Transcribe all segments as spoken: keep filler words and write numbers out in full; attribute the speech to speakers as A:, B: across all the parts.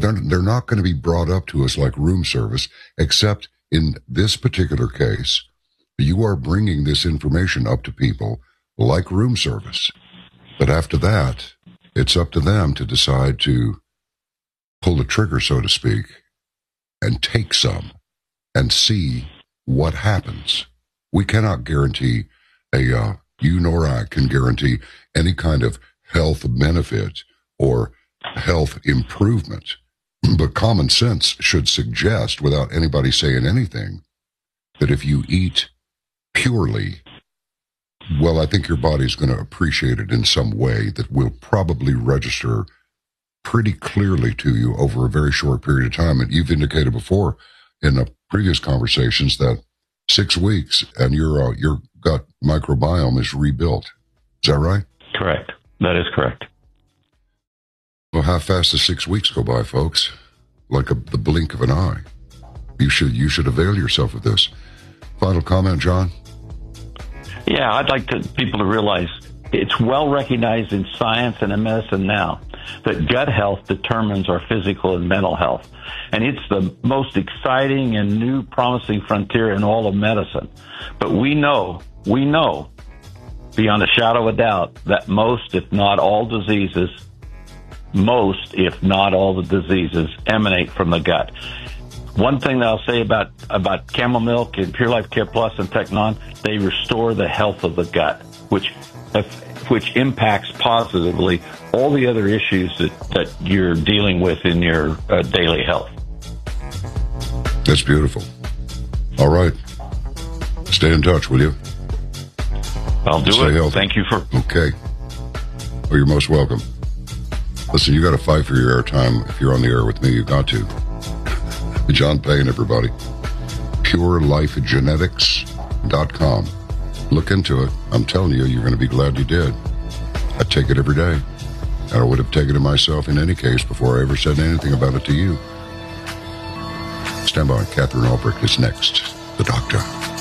A: they're, they're not going to be brought up to us like room service, except in this particular case, you are bringing this information up to people like room service. But after that, it's up to them to decide to pull the trigger, so to speak, and take some and see what happens. We cannot guarantee a, uh, you nor I can guarantee any kind of health benefit or health improvement. But common sense should suggest, without anybody saying anything, that if you eat purely, well, I think your body's going to appreciate it in some way that will probably register pretty clearly to you over a very short period of time. And you've indicated before in the previous conversations that six weeks and your uh, your gut microbiome is rebuilt. Is that right?
B: Correct. That is correct.
A: Well, how fast does six weeks go by, folks? Like a, the blink of an eye. You should you should avail yourself of this. Final comment, John?
B: Yeah, I'd like to, people to realize it's well recognized in science and in medicine now that gut health determines our physical and mental health. And it's the most exciting and new promising frontier in all of medicine. But we know, we know, beyond a shadow of a doubt, that most, if not all diseases, most, if not all the diseases, emanate from the gut. One thing that I'll say about, about Camel Milk and Pure Life Care Plus and Technon, they restore the health of the gut, which which impacts positively all the other issues that, that you're dealing with in your uh, daily health.
A: That's beautiful. All right. Stay in touch, will you?
B: I'll do
A: Stay
B: it.
A: healthy.
B: Thank you for...
A: Okay. Well, you're most welcome. Listen, you got to fight for your airtime. If you're on the air with me, you got to. John Payne, everybody. Pure Life Genetics dot com. Look into it. I'm telling you, you're going to be glad you did. I take it every day. And I would have taken it myself in any case before I ever said anything about it to you. Stand by. Catherine Albrecht is next. The Doctor.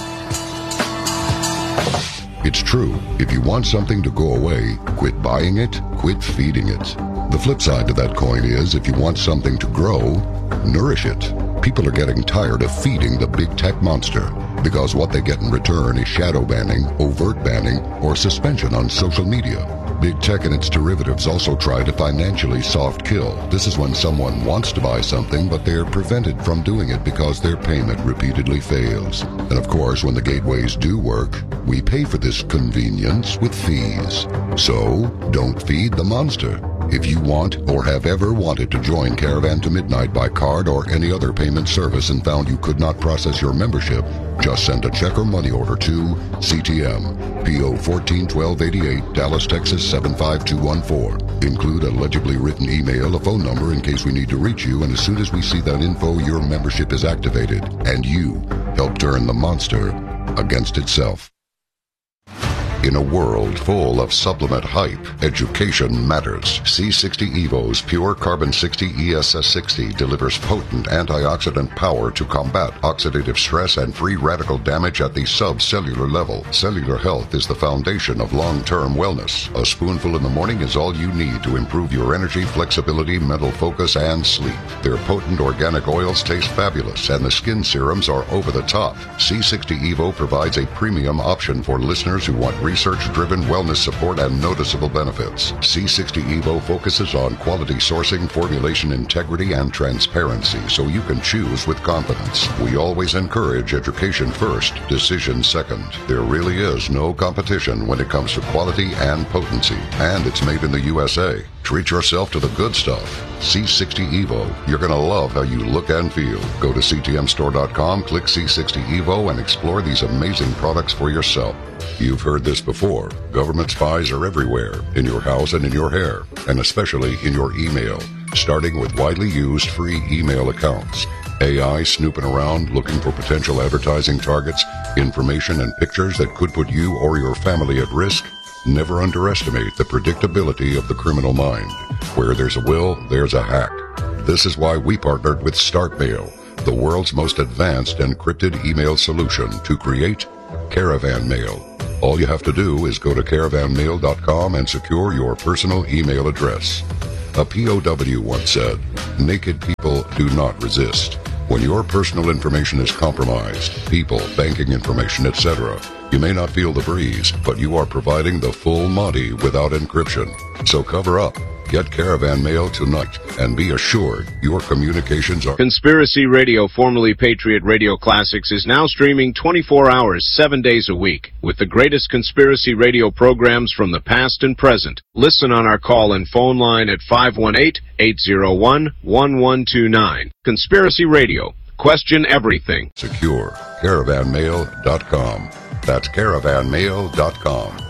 A: It's true. If you want something to go away, quit buying it, quit feeding it. The flip side to that coin is, if you want something to grow, nourish it. People are getting tired of feeding the big tech monster because what they get in return is shadow banning, overt banning, or suspension on social media. Big tech and its derivatives also try to financially soft kill. This is when someone wants to buy something, but they're prevented from doing it because their payment repeatedly fails. And of course, when the gateways do work, we pay for this convenience with fees. So, don't feed the monster. If you want or have ever wanted to join Caravan to Midnight by card or any other payment service and found you could not process your membership, just send a check or money order to C T M, P O fourteen twelve eighty-eight, Dallas, Texas seven five two one four. Include a legibly written email, a phone number in case we need to reach you, and as soon as we see that info, your membership is activated, and you help turn the monster against itself. In a world full of supplement hype, education matters. C sixty Evo's Pure Carbon sixty E S S sixty delivers potent antioxidant power to combat oxidative stress and free radical damage at the subcellular level. Cellular health is the foundation of long-term wellness. A spoonful in the morning is all you need to improve your energy, flexibility, mental focus, and sleep. Their potent organic oils taste fabulous, and the skin serums are over the top. C sixty Evo provides a premium option for listeners who want research-driven wellness support and noticeable benefits. C sixty Evo focuses on quality sourcing, formulation integrity, and transparency, so you can choose with confidence. We always encourage education first, decision second. There really is no competition when it comes to quality and potency, and it's made in the U S A. Treat yourself to the good stuff. C sixty Evo. You're going to love how you look and feel. Go to C T M store dot com, click C sixty Evo, and explore these amazing products for yourself. You've heard this before. Government spies are everywhere, in your house and in your hair, and especially in your email, starting with widely used free email accounts. A I snooping around looking for potential advertising targets, information and pictures that could put you or your family at risk. Never underestimate the predictability of the criminal mind. Where there's a will, there's a hack. This is why we partnered with StartMail, the world's most advanced encrypted email solution, to create Caravan Mail. All you have to do is go to caravan mail dot com and secure your personal email address. A P O W once said, "Naked people do not resist." When your personal information is compromised, people, banking information, et cetera, you may not feel the breeze, but you are providing the full Monty without encryption. So cover up. Get Caravan Mail tonight and be assured your communications are...
C: Conspiracy Radio, formerly Patriot Radio Classics, is now streaming twenty-four hours, seven days a week, with the greatest conspiracy radio programs from the past and present. Listen on our call and phone line at five one eight, eight zero one, one one two nine. Conspiracy Radio. Question everything.
A: Secure. Caravan Mail dot com. That's Caravan Mail dot com.